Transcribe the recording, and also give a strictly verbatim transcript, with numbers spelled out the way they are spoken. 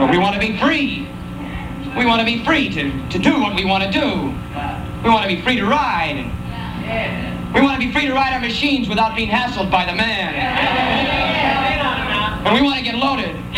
We want to be free. We want to be free to, to do what we want to do. We want to be free to ride. We want to be free to ride our machines without being hassled by the man. And we want to get loaded.